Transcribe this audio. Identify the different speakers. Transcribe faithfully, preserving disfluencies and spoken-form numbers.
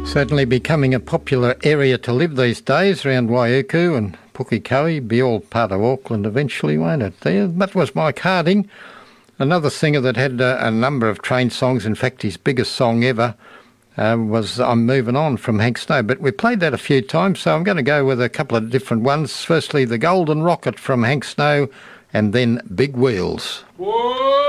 Speaker 1: Certainly becoming a popular area to live these days around Waiuku and Pukekohe. Be all part of Auckland eventually, won't it? There, that was Mike Harding, another singer that had a, a number of train songs. In fact, his biggest song ever uh, was I'm Moving On from Hank Snow. But we played that a few times, so I'm going to go with a couple of different ones. Firstly, The Golden Rocket from Hank Snow, and then Big Wheels.
Speaker 2: Whoa!